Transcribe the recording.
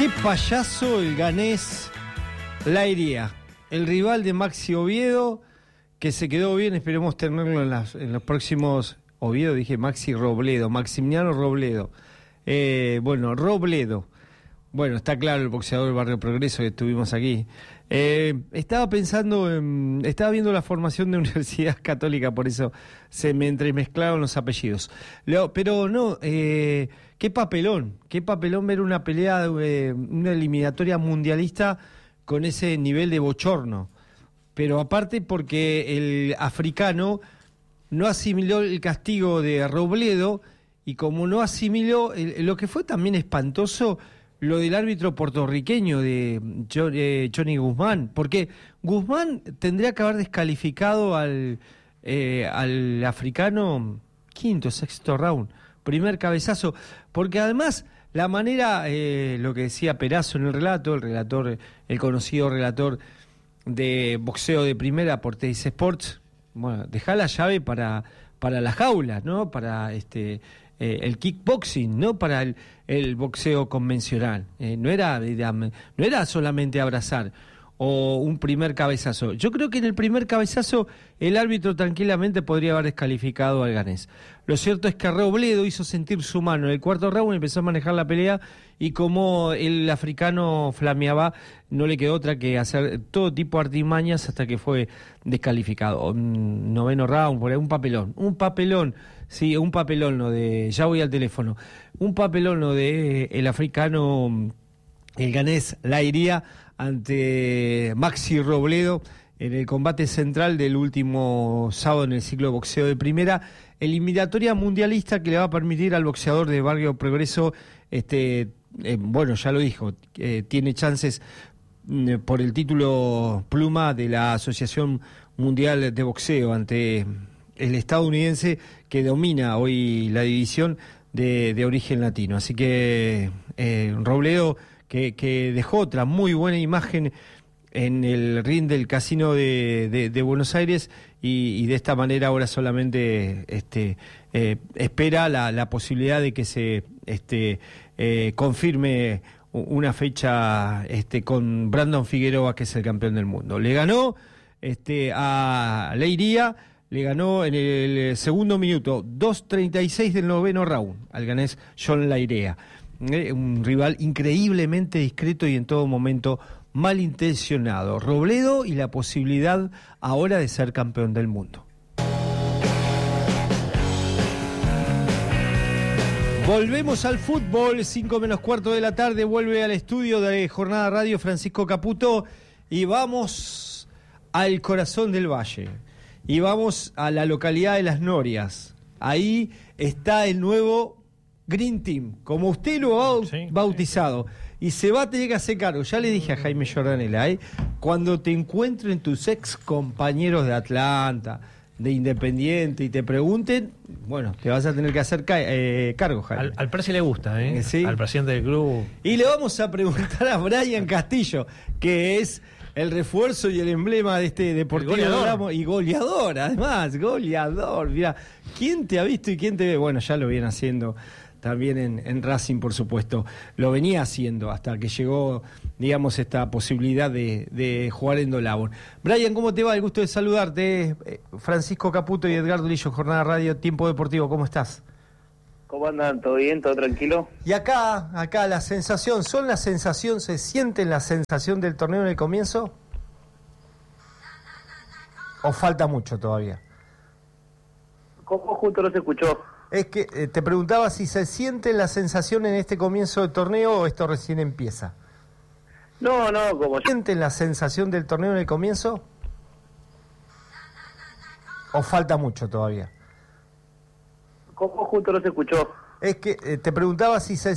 Qué payaso el ganés Lairía, el rival de Maxi Oviedo, que se quedó bien, esperemos tenerlo en los próximos... Oviedo, dije Maxi Robledo, Maximiliano Robledo. Robledo. Bueno, está claro el boxeador del Barrio Progreso que estuvimos aquí. Estaba viendo la formación de Universidad Católica, por eso se me entremezclaron los apellidos. Pero no, qué papelón ver una pelea, una eliminatoria mundialista con ese nivel de bochorno. Pero aparte porque el africano no asimiló el castigo de Robledo, y como no asimiló lo que fue también espantoso, lo del árbitro puertorriqueño de Johnny Guzmán, porque Guzmán tendría que haber descalificado al africano quinto, sexto round, primer cabezazo, porque además la manera, lo que decía Perazo en el relato, el conocido relator de boxeo de primera por Teis Sports, bueno, dejá la llave para la jaula, ¿no? Para el kickboxing, no para el boxeo convencional. No era solamente abrazar o un primer cabezazo. Yo creo que en el primer cabezazo el árbitro tranquilamente podría haber descalificado al ganés. Lo cierto es que Robledo hizo sentir su mano en el cuarto round, empezó a manejar la pelea, y como el africano flameaba, no le quedó otra que hacer todo tipo de artimañas hasta que fue descalificado. Noveno round, por ahí, un papelón, sí, un papelón lo de, ya voy al teléfono, un papelón lo de el africano, el ganés Lairía, ante Maxi Robledo en el combate central del último sábado en el ciclo de boxeo de primera, eliminatoria mundialista que le va a permitir al boxeador de Barrio Progreso, ya lo dijo, tiene chances por el título pluma de la Asociación Mundial de Boxeo ante el estadounidense que domina hoy la división de origen latino. Así que Robledo, que dejó otra muy buena imagen en el ring del Casino de Buenos Aires, y de esta manera ahora solamente espera la posibilidad de que se confirme una fecha con Brandon Figueroa, que es el campeón del mundo. Le ganó a Leiría, le ganó en el segundo minuto, 2:36 del noveno round, al ganés John Lairía. Un rival increíblemente discreto y en todo momento malintencionado. Robledo y la posibilidad ahora de ser campeón del mundo. Volvemos al fútbol, 5 menos cuarto de la tarde, vuelve al estudio de Jornada Radio Francisco Caputo, y vamos al corazón del valle, y vamos a la localidad de Las Norias. Ahí está el nuevo Green Team, como usted lo ha bautizado, y se va a tener que hacer cargo. Ya le dije a Jaime Jordanella, cuando te encuentren tus ex compañeros de Atlanta, de Independiente, y te pregunten, bueno, te vas a tener que hacer cargo, Jaime. Al Presi le gusta, ¿Sí? Al presidente del club. Y le vamos a preguntar a Brian Castillo, que es el refuerzo y el emblema de este Deportivo Doramo, y goleador, además, goleador. Mira, ¿quién te ha visto y quién te ve? Bueno, ya lo viene haciendo también en Racing, por supuesto. Lo venía haciendo hasta que llegó, digamos, esta posibilidad de jugar en Dolabón. Brian, ¿cómo te va? El gusto de saludarte. Francisco Caputo y Edgardo Lillo, Jornada Radio, Tiempo Deportivo. ¿Cómo estás? ¿Cómo andan? ¿Todo bien? ¿Todo tranquilo? Y acá la sensación, ¿se siente la sensación del torneo en el comienzo? ¿O falta mucho todavía? ¿Cómo justo no se escuchó? Es que te preguntaba si se siente la sensación en este comienzo del torneo, o esto recién empieza. No, como... ¿Sienten la sensación del torneo en el comienzo? ¿O falta mucho todavía? ¿Cómo justo no se escuchó? Es que te preguntaba si se